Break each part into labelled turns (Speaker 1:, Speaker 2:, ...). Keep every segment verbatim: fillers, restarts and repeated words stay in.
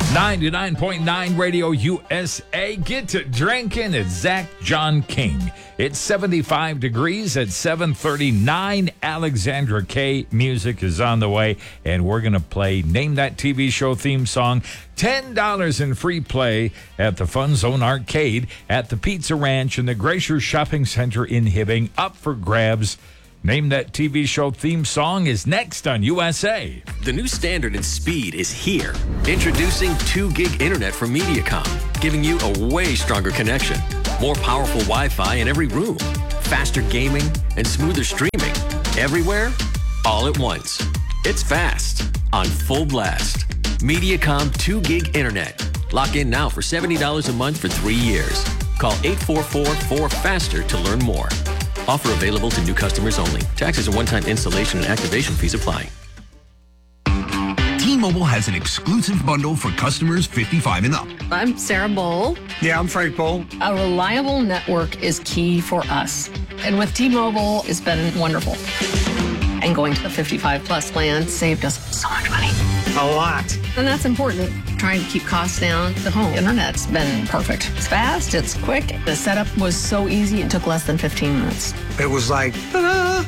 Speaker 1: ninety-nine point nine Radio U S A. Get to drinking at Zach John King. It's seventy-five degrees at seven thirty-nine. Alexandra K. Music is on the way, and we're going to play Name That T V Show theme song. ten dollars in free play at the Fun Zone Arcade at the Pizza Ranch in the Glacier Shopping Center in Hibbing. Up for grabs. Name That T V Show theme song is next on U S A.
Speaker 2: The new standard in speed is here. Introducing two gig internet from Mediacom, giving you a way stronger connection. More powerful Wi-Fi in every room. Faster gaming and smoother streaming. Everywhere, all at once. It's fast, on full blast. Mediacom two gig internet. Lock in now for seventy dollars a month for three years. Call eight four four, four FASTER to learn more. Offer available to new customers only. Taxes and one-time installation and activation fees apply.
Speaker 3: T-Mobile has an exclusive bundle for customers fifty-five and up.
Speaker 4: I'm Sarah Bowl.
Speaker 5: Yeah, I'm Frank Bowl.
Speaker 4: A reliable network is key for us. And with T-Mobile, it's been wonderful. And going to the fifty-five plus plan saved us so much money.
Speaker 5: A lot.
Speaker 4: And that's important. Trying to keep costs down. The home internet's been perfect. It's fast, it's quick. The setup was so easy, it took less than fifteen minutes.
Speaker 5: It was like, ta-da!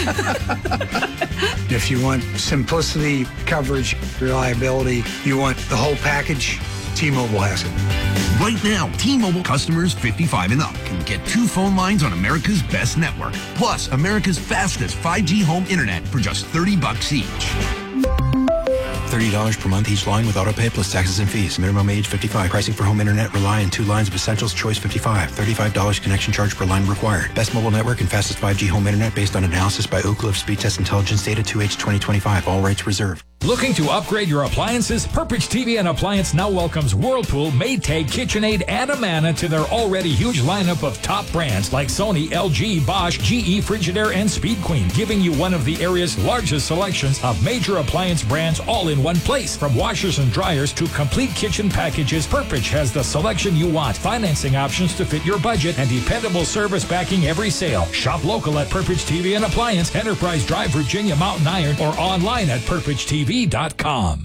Speaker 5: If you want simplicity, coverage, reliability, you want the whole package, T-Mobile has it.
Speaker 3: Right now, T-Mobile customers fifty-five and up can get two phone lines on America's best network, plus America's fastest five G home internet for just thirty bucks each.
Speaker 6: thirty dollars per month each line with autopay plus taxes and fees. Minimum age fifty-five. Pricing for home internet rely on two lines of Essentials Choice fifty-five. thirty-five dollars connection charge per line required. Best mobile network and fastest five G home internet based on analysis by Oak Cliff Speed Test Intelligence Data two H twenty twenty-five. All rights reserved.
Speaker 1: Looking to upgrade your appliances? Purpich T V and Appliance now welcomes Whirlpool, Maytag, KitchenAid, and Amana to their already huge lineup of top brands like Sony, L G, Bosch, G E, Frigidaire, and Speed Queen, giving you one of the area's largest selections of major appliance brands all in one place. From washers and dryers to complete kitchen packages, Purpich has the selection you want, financing options to fit your budget, and dependable service backing every sale. Shop local at Purpich T V and Appliance, Enterprise Drive, Virginia, Mountain Iron, or online at purpich T V dot com.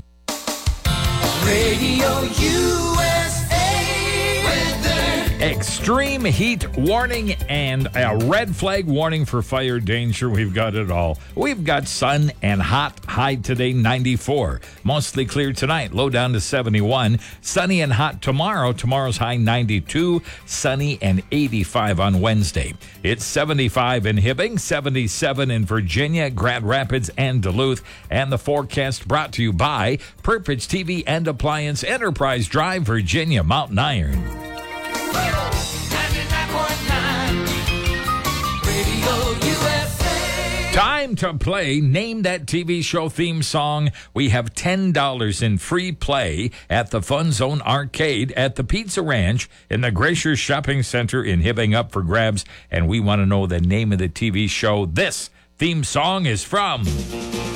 Speaker 7: Radio U S A weather.
Speaker 1: Extreme heat warning and a red flag warning for fire danger. We've got it all. We've got sun and hot. High today, ninety-four. Mostly clear tonight. Low down to seventy-one. Sunny and hot tomorrow. Tomorrow's high, ninety-two. Sunny and eighty-five on Wednesday. It's seventy-five in Hibbing, seventy-seven in Virginia, Grand Rapids, and Duluth. And the forecast brought to you by Purpich T V and Appliance, Enterprise Drive, Virginia, Mountain Iron.
Speaker 7: ninety-nine point nine Radio U S A.
Speaker 1: Time to play Name That T V Show theme song. We have ten dollars in free play at the Fun Zone Arcade at the Pizza Ranch in the Glacier Shopping Center in Hibbing. Up for grabs, and we want to know the name of the T V show this theme song is from.